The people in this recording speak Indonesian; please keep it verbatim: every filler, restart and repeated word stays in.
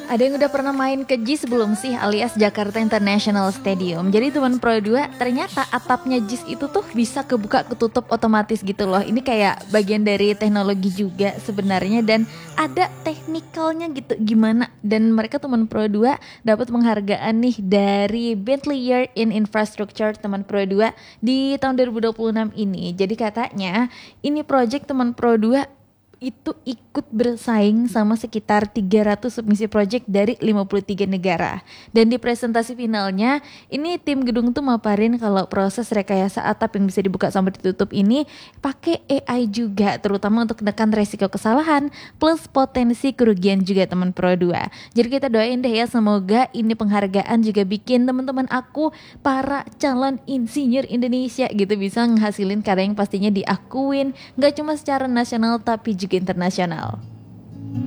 Ada yang udah pernah main ke J I S belum sih, alias Jakarta International Stadium? Jadi teman Pro dua, ternyata atapnya J I S itu tuh bisa kebuka ketutup otomatis gitu loh. Ini kayak bagian dari teknologi juga sebenarnya, dan ada teknikalnya gitu gimana. Dan mereka teman Pro dua dapat penghargaan nih dari Bentley Year in Infrastructure teman Pro dua di tahun dua ribu dua puluh enam ini. Jadi katanya ini project teman Pro dua itu ikut bersaing sama sekitar tiga ratus submisi project dari lima puluh tiga negara. Dan di presentasi finalnya, ini tim gedung tuh maparin kalau proses rekayasa atap yang bisa dibuka sampai ditutup ini pakai A I juga, terutama untuk menekan resiko kesalahan plus potensi kerugian juga teman Pro dua. Jadi kita doain deh ya, semoga ini penghargaan juga bikin teman-teman aku para calon insinyur Indonesia gitu bisa ngehasilin karya yang pastinya diakuin gak cuma secara nasional tapi juga internasional.